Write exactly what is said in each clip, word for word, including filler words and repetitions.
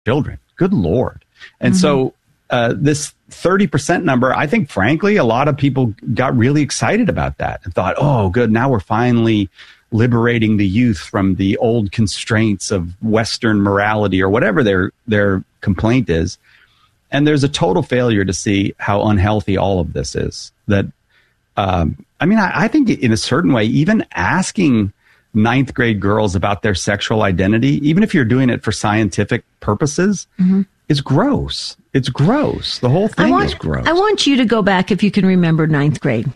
children. Good Lord. And mm-hmm. so uh, this thirty percent number, I think, frankly, a lot of people got really excited about that and thought, oh, good, now we're finally liberating the youth from the old constraints of Western morality or whatever their their complaint is. And there's a total failure to see how unhealthy all of this is. That, um, I mean, I, I think in a certain way, even asking ninth grade girls about their sexual identity, even if you're doing it for scientific purposes, mm-hmm. is gross. It's gross. The whole thing want, is gross. I want you to go back if you can remember ninth grade.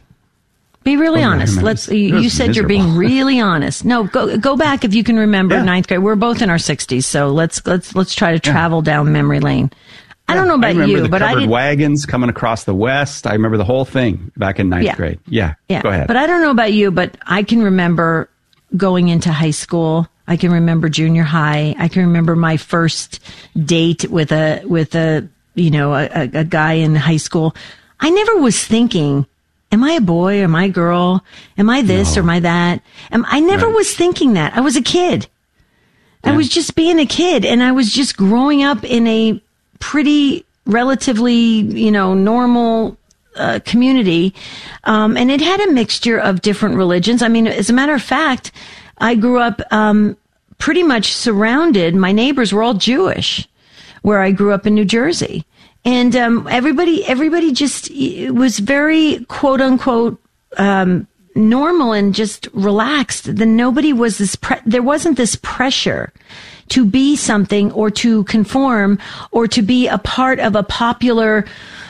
Be really oh, honest. Let's. You, you said miserable. You're being really honest. No, go go back if you can remember yeah. ninth grade. We're both in our sixties, so let's let's let's try to travel yeah. down memory lane. I yeah. don't know about I remember you, the but I covered did wagons coming across the West. I remember the whole thing back in ninth yeah. grade. Yeah, yeah. Go ahead. But I don't know about you, but I can remember going into high school. I can remember junior high. I can remember my first date with a with a you know a, a guy in high school. I never was thinking, am I a boy? Am I a girl? Am I this no. or am I that? Am, I never right. was thinking that. I was a kid. Yeah. I was just being a kid, and I was just growing up in a pretty relatively, you know, normal uh, community. Um, and it had a mixture of different religions. I mean, as a matter of fact, I grew up um, pretty much surrounded. My neighbors were all Jewish where I grew up in New Jersey. And um, everybody, everybody just it was very quote unquote um, normal and just relaxed. Then nobody was this. Pre- there wasn't this pressure to be something or to conform or to be a part of a popular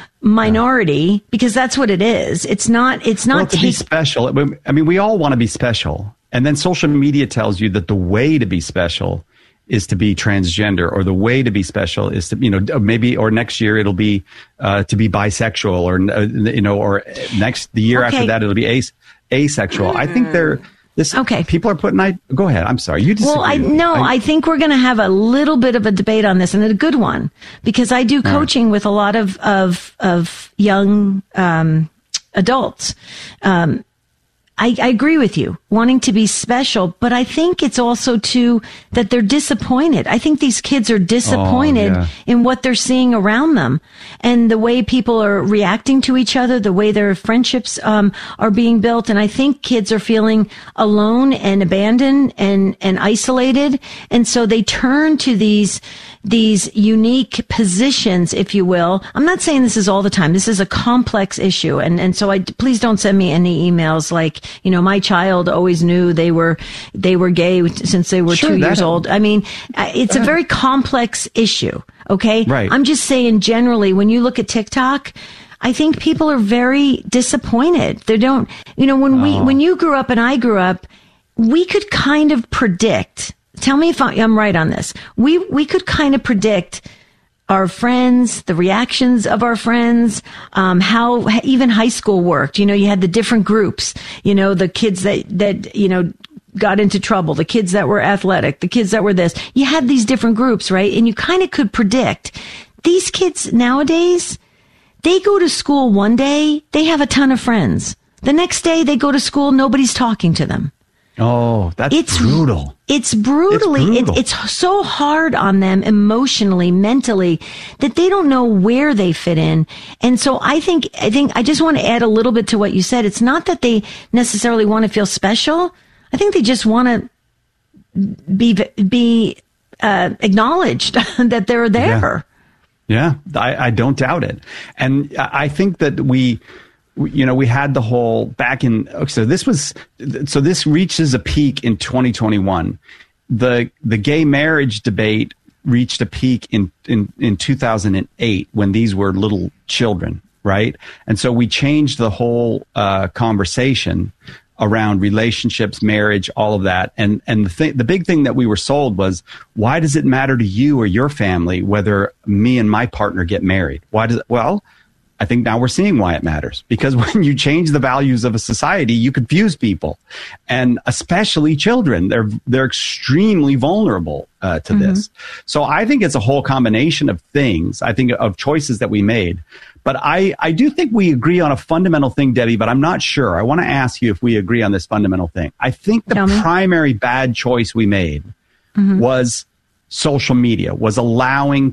minority, because that's what it is. It's not. It's not well, to take- be special. I mean, we all want to be special, and then social media tells you that the way to be special is to be transgender, or the way to be special is to, you know, maybe, or next year it'll be uh, to be bisexual, or, uh, you know, or next, the year okay. after that, it'll be as- asexual. Mm. I think they're, this, okay. people are putting, I, go ahead. I'm sorry. You disagree. Well, I, no, I, I think we're going to have a little bit of a debate on this, and a good one, because I do coaching right. with a lot of, of, of young, um, adults. Um, I, I agree with you, wanting to be special, but I think it's also too that they're disappointed. I think these kids are disappointed oh, yeah. in what they're seeing around them, and the way people are reacting to each other, the way their friendships um, are being built. And I think kids are feeling alone and abandoned and and isolated, and so they turn to these these unique positions, if you will. I'm not saying this is all the time. This is a complex issue. And, and so I, please don't send me any emails like, you know, my child always knew they were, they were gay since they were sure, two years old. I mean, it's a very complex issue. Okay. Right. I'm just saying generally, when you look at TikTok, I think people are very disappointed. They don't, you know, when we, oh. when you grew up and I grew up, we could kind of predict. Tell me if I'm right on this. We we could kind of predict our friends, the reactions of our friends, um, how even high school worked. You know, you had the different groups. You know, the kids that that you know got into trouble, the kids that were athletic, the kids that were this. You had these different groups, right? And you kind of could predict. These kids nowadays, they go to school one day, they have a ton of friends. The next day, they go to school, nobody's talking to them. Oh, that's it's, brutal. It's brutally, it's, brutal. It, it's so hard on them emotionally, mentally, that they don't know where they fit in. And so I think, I think, I just want to add a little bit to what you said. It's not that they necessarily want to feel special. I think they just want to be, be, uh, acknowledged that they're there. Yeah, yeah I, I don't doubt it. And I think that we, you know, we had the whole back in, so this was, so this reaches a peak in twenty twenty-one. The, the gay marriage debate reached a peak in, in, in two thousand eight when these were little children, right? And so we changed the whole, uh, conversation around relationships, marriage, all of that. And, and the thing, the big thing that we were sold was, why does it matter to you or your family whether me and my partner get married? Why does it, well, I think now we're seeing why it matters, because when you change the values of a society, you confuse people, and especially children. They're they're extremely vulnerable uh, to mm-hmm. this. So I think it's a whole combination of things. I think of choices that we made, but I I do think we agree on a fundamental thing, Debbie. But I'm not sure. I want to ask you if we agree on this fundamental thing. I think the Tell primary me. bad choice we made mm-hmm. was social media, was allowing